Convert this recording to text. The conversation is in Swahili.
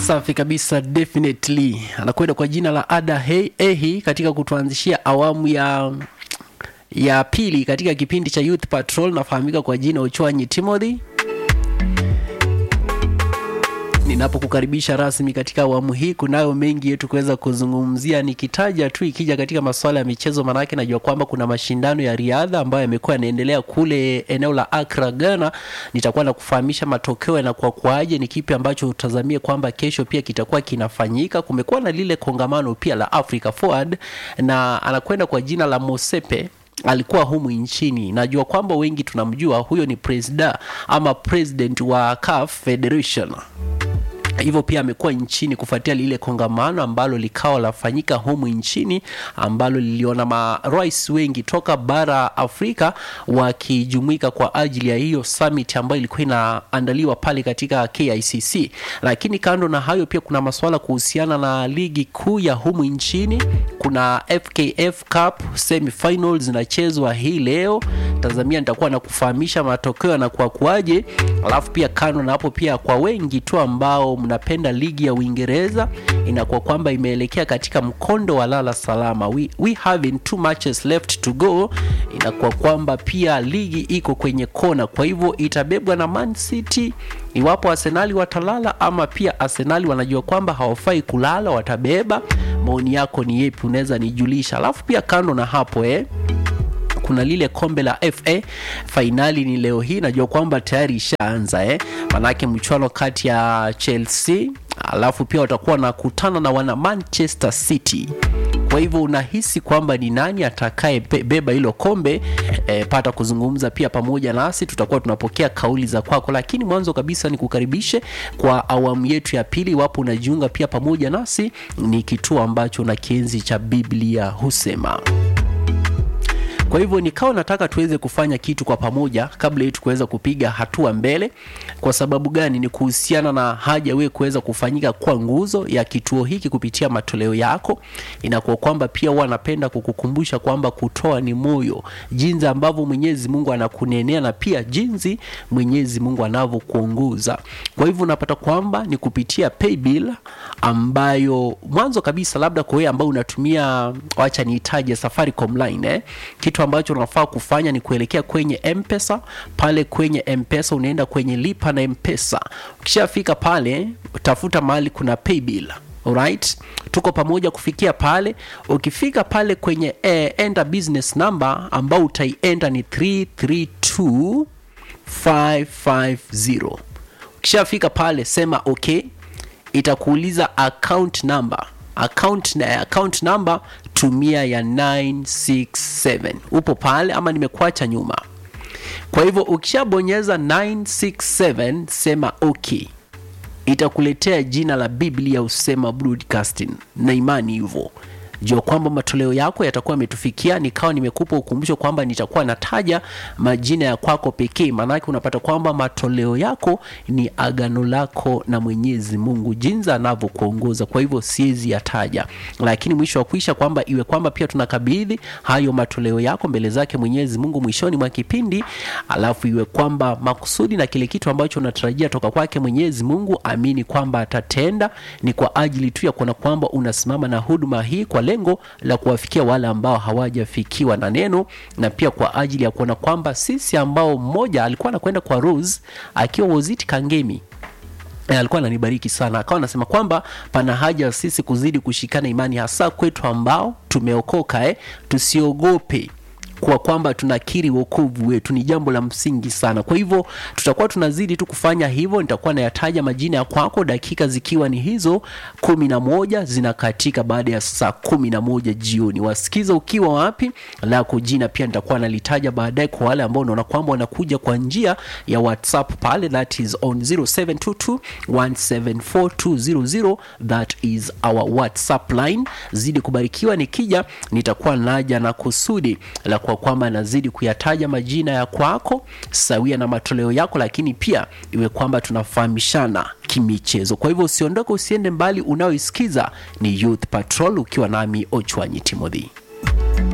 Safi kabisa, definitely. Anakwenda kwa jina la Ada Ehi katika kutuanzishia awamu ya pili katika kipindi cha Youth Patrol. Nafahamika kwa jina Ochwanyi Timothy. Ninapokukaribisha rasmi katika awamu hii, kunayo mengi yetu kuweza kuzungumzia. Nikitaja tu ikija katika masuala ya michezo, manake najua kwamba kuna mashindano ya riadha ambayo yamekuwa yanaendelea kule eneo la Accra, Ghana. Nitakuwa na kufahamisha matokeo na kwa kwaje ni kipi ambacho utazamie kwamba kesho pia kitakuwa kinafanyika. Kumekuwa na lile kongamano pia la Africa Forward, na anakwenda kwa jina la Mosepe. Alikuwa humu nchini. Najua kwamba wengi tunamjua, huyo ni president wa CAF Federation. Hivyo pia amekuwa nchini kufuatia lile kongamano ambalo likao lafanyika humu nchini, ambalo liliona marais wengi toka bara Afrika wakijumuika kwa ajili ya hiyo summit ambayo ilikuwa inaandaliwa pale katika KICC. Lakini kando na hayo pia kuna masuala kuhusiana na ligi kuu ya humu nchini. Kuna FKF Cup semi-finals zinachezwa hii leo. Tazamia nitakuwa na kufahamisha matokeo na kwa kuaje. Alafu pia kando na hapo pia kwa wengi tu ambao mnapenda ligi ya Uingereza, inakuwa kwamba imeelekea katika mkondo wa lala salama. We having 2 matches left to go. Inakuwa kwamba pia ligi iko kwenye kona, kwa hivyo itabebwa na Man City iwapo Arsenal watalala, ama pia Arsenal wanajua kwamba hawafai kulala, watabeba. Maoni yako ni yepi? Unaweza nijulisha. Alafu pia kando na hapo kuna lile kombe la FA finali ni leo hii. Najua kwamba tayari ishaanza manake mchuano kati ya Chelsea, alafu pia watakuwa na kutana na wana Manchester City. Kwa hivyo unahisi kwamba ni nani atakaye beba hilo kombe? Pata kuzungumza pia pamoja nasi, tutakuwa tunapokea kauli za kwako. Lakini mwanzo kabisa ni kukaribishe kwa awamu yetu ya pili. Wapo unajiunga pia pamoja nasi, ni kituo ambacho na kienzi cha Biblia husema. Kwa hivyo nikao nataka tuweze kufanya kitu kwa pamoja kabla yetu kuweza kupiga hatua mbele. Kwa sababu gani? Ni kuhusiana na haja wewe kuweza kufanyika kwa nguzo ya kituo hiki kupitia matoleo yako. Inakuwa kwamba pia wanapenda kukukumbusha kwamba kutoa ni moyo, jinsi ambavyo Mwenyezi Mungu anakunenea na pia jinsi Mwenyezi Mungu anavyokuongoza. Kwa hivyo unapata kwamba ni kupitia paybill ambayo mwanzo kabisa, labda kwa wewe ambao unatumia, acha niitaje, Safaricom line, kitu ambacho unafaa kufanya ni kuelekea kwenye M-Pesa. Pale kwenye M-Pesa unaenda kwenye lipa na M-Pesa. Ukishafika pale utafuta mahali kuna paybill. Alright, tuko pamoja kufikia pale. Ukifika pale kwenye enter business number ambao utaienda ni 332550. Ukishafika pale sema okay. Itakuuliza account number tumia ya 967. Upo pale ama nimekuacha nyuma? Kwa hivyo ukishabonyeza 967 sema okay. Itakuletea jina la Biblia Husema Broadcasting, na imani hivyo jua kwamba matoleo yako yatakuwa yametufikia. Nikawa nimekupa ukumbusho kwamba nitakuwa nataja majina ya kwako pekee, maana unapata kwamba matoleo yako ni agano lako na Mwenyezi Mungu, jinsi anavyokuongoza. Kwa hivyo siwezi yataja, lakini mwisho wa kuisha kwamba iwe kwamba pia tunakabidhi hayo matoleo yako mbele zake Mwenyezi Mungu mwishoni mwa kipindi. Alafu iwe kwamba makusudi na kile kitu ambacho unatarajia toka kwake Mwenyezi Mungu, amini kwamba atatenda. Ni kwa ajili tu ya kuona kwamba unasimama na huduma hii kwa lengo la kuwafikia wale ambao hawajafikiwa na neno, na pia kwa ajili ya kuona kwamba sisi ambao mmoja alikuwa anakwenda kwa Rose akiwa Woziti Kangemi, alikuwa ananibariki sana, akawa anasema kwamba pana haja sisi kuzidi kushikana imani, hasa kwetu ambao tumeokoka. Tusiogope kwa kwamba tunakiri wokovu wetu, ni jambo la msingi sana. Kwa hivyo tutakuwa tunazidi tu kufanya hivyo. Nitakuwa nayataja majina ya kwako, dakika zikiwa ni hizo 11 zinakatika baada ya saa 11 jioni. Wasikiza ukiwa wapi, lako jina pia nitakuwa nalitaja baadaye kwa wale ambao unaona kwamba wanakuja kwa njia ya WhatsApp pale, that is on 0722174200. That is our WhatsApp line. Zidi kubarikiwa. Nikija nitakuwa naja na kusudi la kwa kwamba nazidi kuyataja majina ya kwako sawia na matoleo yako, lakini pia iwe kwamba tunafahamishana kimichezo. Kwa hivyo usiondoke, usiende mbali. Unaoisikiza ni Youth Patrol ukiwa nami Ochwanyi Timothy.